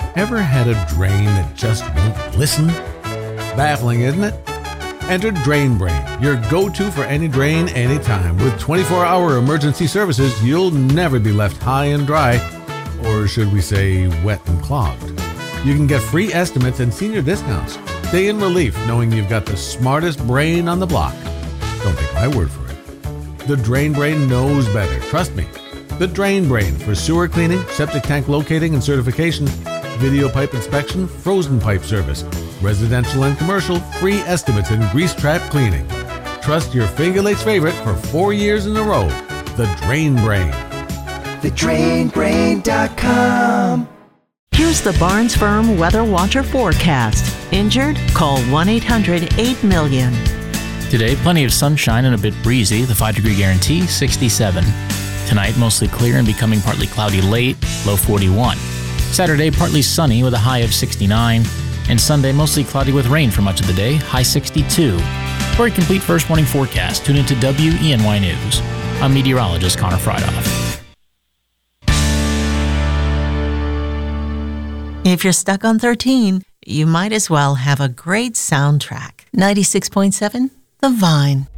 Ever had a drain that just won't listen? Baffling, isn't it? Enter Drain Brain, your go-to for any drain anytime. With 24-hour emergency services, you'll never be left high and dry, or should we say wet and clogged. You can get free estimates and senior discounts. Stay in relief knowing you've got the smartest brain on the block. Don't take my word for it. The Drain Brain knows better, trust me. The Drain Brain for sewer cleaning, septic tank locating and certification, video pipe inspection, frozen pipe service, residential and commercial, free estimates and grease trap cleaning. Trust your Finger Lakes favorite for 4 years in a row, the Drain Brain. TheDrainBrain.com. Here's the Barnes Firm Weather Watcher forecast. Injured? Call 1-800-8-MILLION. Today, plenty of sunshine and a bit breezy. The 5-degree guarantee, 67. Tonight, mostly clear and becoming partly cloudy late, low 41. Saturday, partly sunny with a high of 69. And Sunday, mostly cloudy with rain for much of the day, high 62. For a complete first morning forecast, tune into WENY News. I'm meteorologist Connor Friedhoff. If you're stuck on 13, you might as well have a great soundtrack. 96.7, The Vine.